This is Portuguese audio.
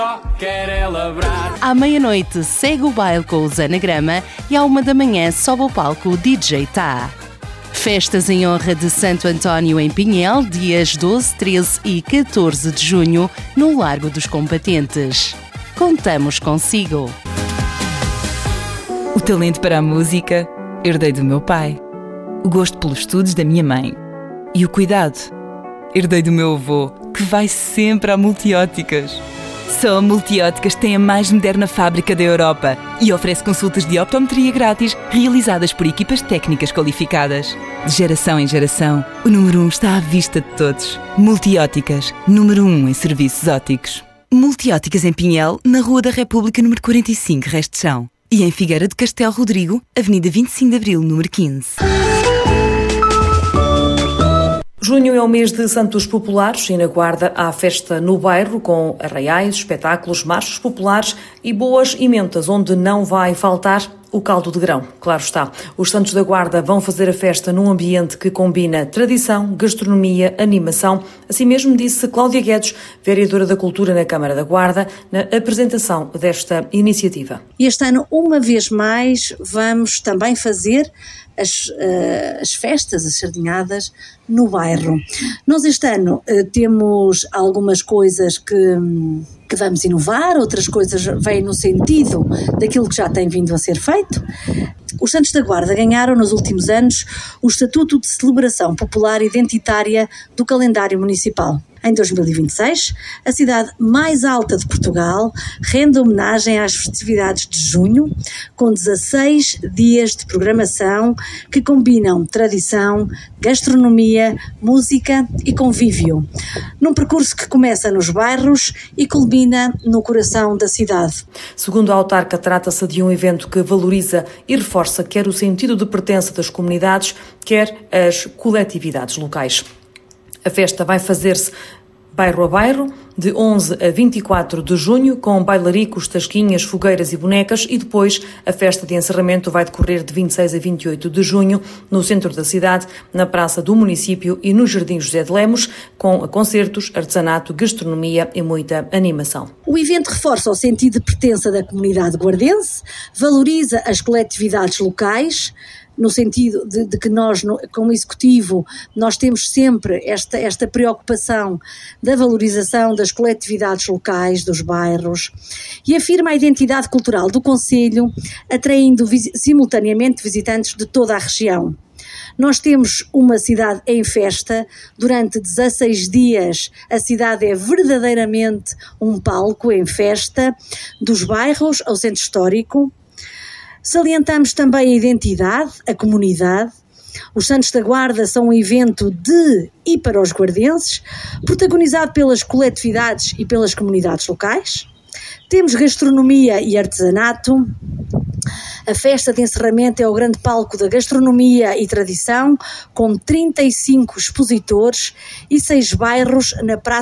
À meia-noite segue o baile com os Anagrama e à 1h sobe ao palco o DJ Tá. Festas em honra de Santo António em Pinhel, dias 12, 13 e 14 de junho, no Largo dos Combatentes. Contamos consigo. O talento para a música herdei do meu pai. O gosto pelos estudos da minha mãe. E o cuidado herdei do meu avô, que vai sempre a Multióticas. Só a Multióticas tem a mais moderna fábrica da Europa e oferece consultas de optometria grátis realizadas por equipas técnicas qualificadas. De geração em geração, o número 1 está à vista de todos. Multióticas, número 1 em serviços ópticos. Multióticas em Pinhel, na Rua da República, número 45, Resto de Chão. E em Figueira de Castelo Rodrigo, Avenida 25 de Abril, número 15. Junho é o mês de Santos Populares e na Guarda há festa no bairro com arraiais, espetáculos, marchas populares e boas emendas, onde não vai faltar o caldo de grão, claro está. Os Santos da Guarda vão fazer a festa num ambiente que combina tradição, gastronomia, animação. Assim mesmo disse Cláudia Guedes, vereadora da Cultura na Câmara da Guarda, na apresentação desta iniciativa. Este ano, uma vez mais, vamos também fazer as festas, as sardinhadas no bairro. Nós este ano temos algumas coisas que vamos inovar, outras coisas vêm no sentido daquilo que já tem vindo a ser feito. Os Santos da Guarda ganharam nos últimos anos o Estatuto de Celebração Popular Identitária do Calendário Municipal. Em 2026, a cidade mais alta de Portugal rende homenagem às festividades de junho, com 16 dias de programação que combinam tradição, gastronomia, música e convívio, num percurso que começa nos bairros e culmina no coração da cidade. Segundo a autarca, trata-se de um evento que valoriza e reforça quer o sentido de pertença das comunidades, quer as coletividades locais. A festa vai fazer-se bairro a bairro, de 11 a 24 de junho, com bailaricos, tasquinhas, fogueiras e bonecas, e depois a festa de encerramento vai decorrer de 26 a 28 de junho, no centro da cidade, na Praça do Município e no Jardim José de Lemos, com concertos, artesanato, gastronomia e muita animação. O evento reforça o sentido de pertença da comunidade guardense, valoriza as coletividades locais, no sentido de que nós, como Executivo, nós temos sempre esta preocupação da valorização das coletividades locais, dos bairros, e afirma a identidade cultural do concelho, atraindo simultaneamente visitantes de toda a região. Nós temos uma cidade em festa, durante 16 dias a cidade é verdadeiramente um palco em festa, dos bairros ao centro histórico. Salientamos também a identidade, a comunidade. Os Santos da Guarda são um evento de e para os guardenses, protagonizado pelas coletividades e pelas comunidades locais. Temos gastronomia e artesanato. A festa de encerramento é o grande palco da gastronomia e tradição, com 35 expositores e 6 bairros na Praça